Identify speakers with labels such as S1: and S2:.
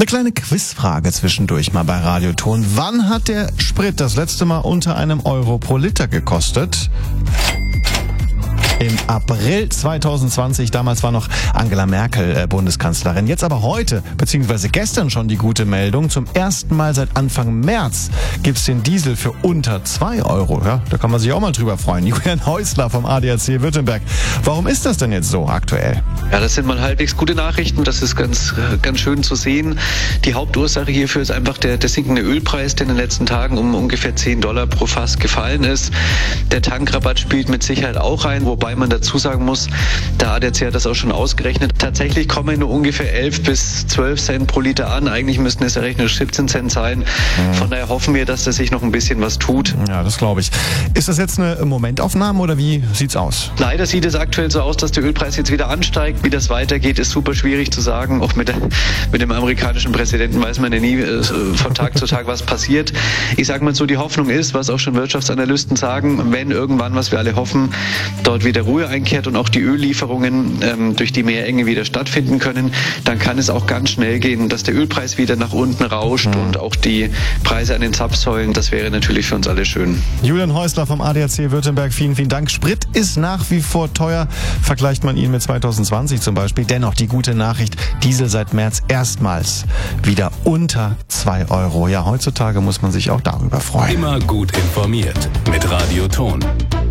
S1: Eine kleine Quizfrage zwischendurch mal bei Radioton. Wann hat der Sprit das letzte Mal unter einem Euro pro Liter gekostet? Im April 2020, damals war noch Angela Merkel Bundeskanzlerin. Jetzt aber heute, beziehungsweise gestern schon die gute Meldung. Zum ersten Mal seit Anfang März gibt's den Diesel für unter 2 Euro. Ja, da kann man sich auch mal drüber freuen. Julian Häusler vom ADAC Württemberg. Warum ist das denn jetzt so aktuell?
S2: Ja, das sind mal halbwegs gute Nachrichten. Das ist ganz schön zu sehen. Die Hauptursache hierfür ist einfach der sinkende Ölpreis, der in den letzten Tagen um ungefähr $10 pro Fass gefallen ist. Der Tankrabatt spielt mit Sicherheit auch rein, wobei man dazu sagen muss, der ADAC hat das auch schon ausgerechnet. Tatsächlich kommen nur ungefähr 11 bis 12 Cent pro Liter an. Eigentlich müssten es errechnet 17 Cent sein. Von daher hoffen wir, dass da sich noch ein bisschen was tut.
S1: Ja, das glaube ich. Ist das jetzt eine Momentaufnahme oder wie sieht's aus?
S2: Leider sieht es aktuell so aus, dass der Ölpreis jetzt wieder ansteigt. Wie das weitergeht, ist super schwierig zu sagen. Auch mit dem amerikanischen Präsidenten weiß man ja nie von Tag zu Tag, was passiert. Ich sage mal so, die Hoffnung ist, was auch schon Wirtschaftsanalysten sagen, wenn irgendwann, was wir alle hoffen, dort wieder Ruhe einkehrt und auch die Öllieferungen durch die Meerenge wieder stattfinden können, dann kann es auch ganz schnell gehen, dass der Ölpreis wieder nach unten rauscht und auch die Preise an den Zapfsäulen. Das wäre natürlich für uns alle schön.
S1: Julian Häusler vom ADAC Württemberg, vielen, vielen Dank. Sprit ist nach wie vor teuer, vergleicht man ihn mit 2020 zum Beispiel. Dennoch die gute Nachricht, Diesel seit März erstmals wieder unter 2 Euro. Ja, heutzutage muss man sich auch darüber freuen.
S3: Immer gut informiert mit Radioton.